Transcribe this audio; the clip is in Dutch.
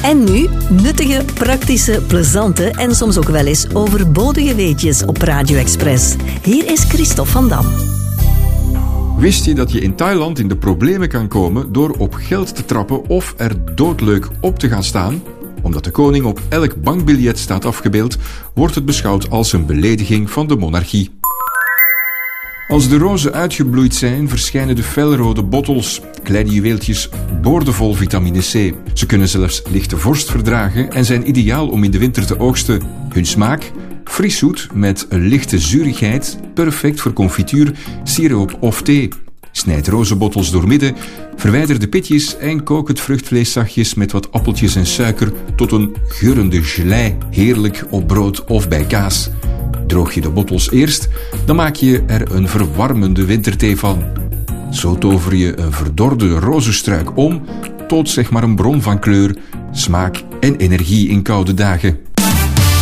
En nu nuttige, praktische, plezante en soms ook wel eens overbodige weetjes op Radio Express. Hier is Christophe van Dam. Wist je dat je in Thailand in de problemen kan komen door op geld te trappen of er doodleuk op te gaan staan? Omdat de koning op elk bankbiljet staat afgebeeld, wordt het beschouwd als een belediging van de monarchie. Als de rozen uitgebloeid zijn, verschijnen de felrode bottels, kleine juweeltjes boordevol vitamine C. Ze kunnen zelfs lichte vorst verdragen en zijn ideaal om in de winter te oogsten. Hun smaak? Fris zoet met een lichte zurigheid, perfect voor confituur, siroop of thee. Snijd rozenbottels doormidden, verwijder de pitjes en kook het vruchtvlees zachtjes met wat appeltjes en suiker tot een geurende gelei, heerlijk op brood of bij kaas. Droog je de bottels eerst, dan maak je er een verwarmende winterthee van. Zo tover je een verdorde rozenstruik om tot zeg maar een bron van kleur, smaak en energie in koude dagen.